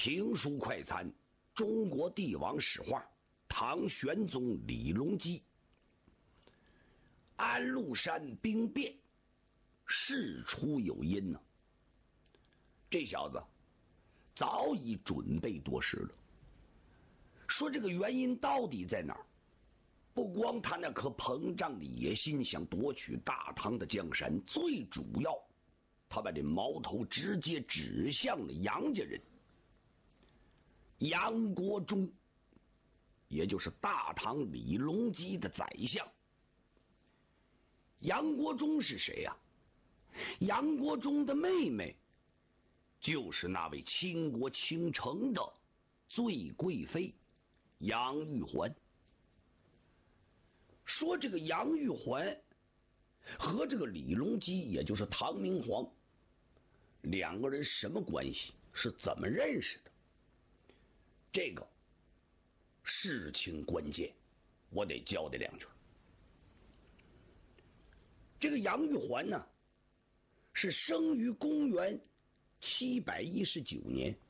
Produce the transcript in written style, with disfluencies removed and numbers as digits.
评书快餐，中国帝王史话，唐玄宗李隆基。安禄山兵变，事出有因呢。这小子早已准备多时了。说这个原因到底在哪儿？不光他那颗膨胀的野心想夺取大唐的江山，最主要他把这矛头直接指向了杨家人。杨国忠，也就是大唐李隆基的宰相。杨国忠是谁呀？杨国忠的妹妹就是那位倾国倾城的醉贵妃杨玉环。说这个杨玉环和这个李隆基，也就是唐明皇，两个人什么关系，是怎么认识的？这个事情关键，我得交代两句。这个杨玉环呢，是生于公元719年，